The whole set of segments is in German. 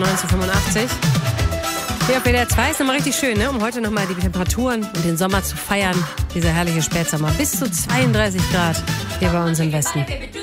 1985. Hier auf WDR 2 ist nochmal richtig schön, ne? Um heute nochmal die Temperaturen und den Sommer zu feiern. Dieser herrliche Spätsommer. Bis zu 32 Grad hier bei uns im Westen.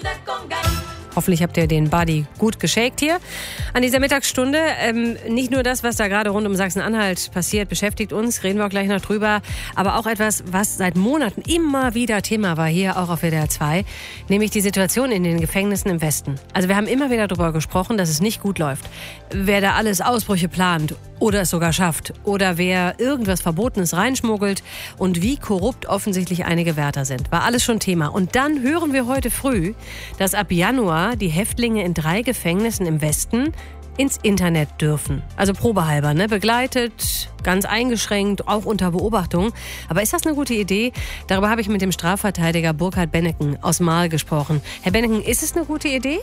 Hoffentlich habt ihr den Body gut geshakt hier an dieser Mittagsstunde. Nicht nur das, was da gerade rund um Sachsen-Anhalt passiert, beschäftigt uns, reden wir auch gleich noch drüber. Aber auch etwas, was seit Monaten immer wieder Thema war, hier auch auf WDR 2, nämlich die Situation in den Gefängnissen im Westen. Also wir haben immer wieder darüber gesprochen, dass es nicht gut läuft. Wer da alles Ausbrüche plant oder es sogar schafft oder wer irgendwas Verbotenes reinschmuggelt und wie korrupt offensichtlich einige Wärter sind. War alles schon Thema. Und dann hören wir heute früh, dass ab Januar die Häftlinge in 3 Gefängnissen im Westen ins Internet dürfen. Also probehalber, ne? Begleitet, ganz eingeschränkt, auch unter Beobachtung. Aber ist das eine gute Idee? Darüber habe ich mit dem Strafverteidiger Burkhard Benneken aus Marl gesprochen. Herr Benneken, ist es eine gute Idee?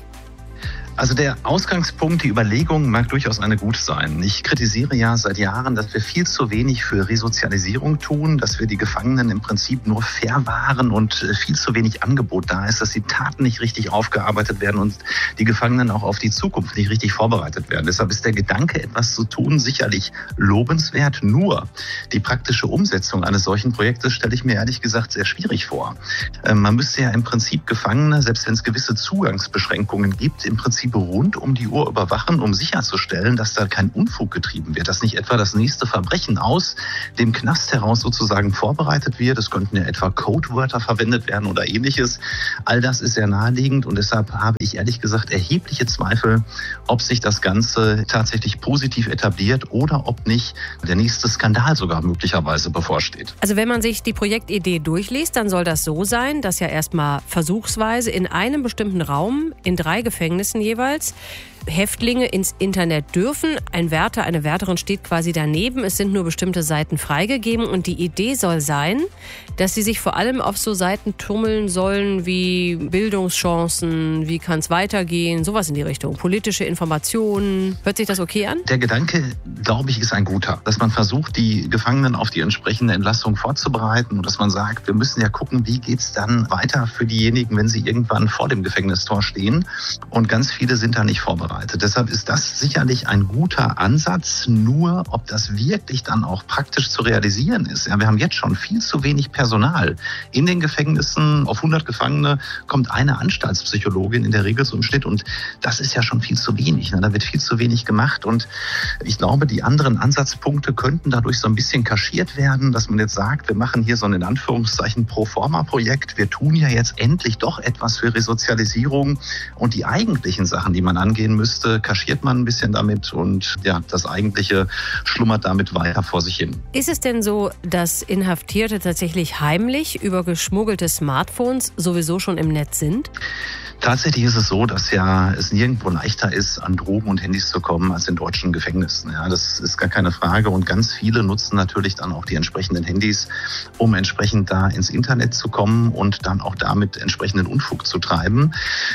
Also der Ausgangspunkt, die Überlegung mag durchaus eine gute sein. Ich kritisiere ja seit Jahren, dass wir viel zu wenig für Resozialisierung tun, dass wir die Gefangenen im Prinzip nur verwahren und viel zu wenig Angebot da ist, dass die Taten nicht richtig aufgearbeitet werden und die Gefangenen auch auf die Zukunft nicht richtig vorbereitet werden. Deshalb ist der Gedanke, etwas zu tun, sicherlich lobenswert. Nur die praktische Umsetzung eines solchen Projektes stelle ich mir ehrlich gesagt sehr schwierig vor. Man müsste ja im Prinzip Gefangene, selbst wenn es gewisse Zugangsbeschränkungen gibt, im Prinzip rund um die Uhr überwachen, um sicherzustellen, dass da kein Unfug getrieben wird, dass nicht etwa das nächste Verbrechen aus dem Knast heraus sozusagen vorbereitet wird. Es könnten ja etwa Codewörter verwendet werden oder ähnliches. All das ist sehr naheliegend und deshalb habe ich ehrlich gesagt erhebliche Zweifel, ob sich das Ganze tatsächlich positiv etabliert oder ob nicht der nächste Skandal sogar möglicherweise bevorsteht. Also wenn man sich die Projektidee durchliest, dann soll das so sein, dass ja erstmal versuchsweise in einem bestimmten Raum in 3 Gefängnissen jeweils Häftlinge ins Internet dürfen. Ein Wärter, eine Wärterin steht quasi daneben. Es sind nur bestimmte Seiten freigegeben. Und die Idee soll sein, dass sie sich vor allem auf so Seiten tummeln sollen wie Bildungschancen, wie kann es weitergehen, sowas in die Richtung. Politische Informationen. Hört sich das okay an? Der Gedanke, glaube ich, ist ein guter. Dass man versucht, die Gefangenen auf die entsprechende Entlassung vorzubereiten und dass man sagt, wir müssen ja gucken, wie geht's dann weiter für diejenigen, wenn sie irgendwann vor dem Gefängnistor stehen. Und ganz viele sind da nicht vorbereitet. Deshalb ist das sicherlich ein guter Ansatz, nur ob das wirklich dann auch praktisch zu realisieren ist. Ja, wir haben jetzt schon viel zu wenig Personal. In den Gefängnissen auf 100 Gefangene kommt eine Anstaltspsychologin in der Regel so im Schnitt und das ist ja schon viel zu wenig. Ne? Da wird viel zu wenig gemacht und ich glaube, die anderen Ansatzpunkte könnten dadurch so ein bisschen kaschiert werden, dass man jetzt sagt, wir machen hier so ein in Anführungszeichen Proforma-Projekt. Wir tun ja jetzt endlich doch etwas für Resozialisierung und die eigentlichen Sachen, die man angehen müsste, kaschiert man ein bisschen damit und ja, das Eigentliche schlummert damit weiter vor sich hin. Ist es denn so, dass Inhaftierte tatsächlich heimlich über geschmuggelte Smartphones sowieso schon im Netz sind? Tatsächlich ist es so, dass ja es nirgendwo leichter ist, an Drogen und Handys zu kommen als in deutschen Gefängnissen. Ja, das ist gar keine Frage. Und ganz viele nutzen natürlich dann auch die entsprechenden Handys, um entsprechend da ins Internet zu kommen und dann auch damit entsprechenden Unfug zu treiben.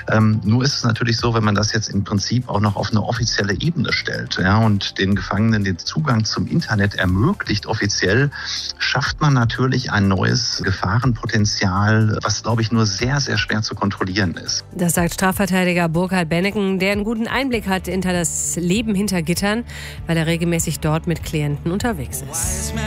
Nur ist es natürlich so, wenn man das jetzt im Prinzip auch noch auf eine offizielle Ebene stellt, ja, und den Gefangenen den Zugang zum Internet ermöglicht offiziell, schafft man natürlich ein neues Gefahrenpotenzial, was, glaube ich, nur sehr, sehr schwer zu kontrollieren ist. Das sagt Strafverteidiger Burkhard Benneken, der einen guten Einblick hat hinter das Leben hinter Gittern, weil er regelmäßig dort mit Klienten unterwegs ist.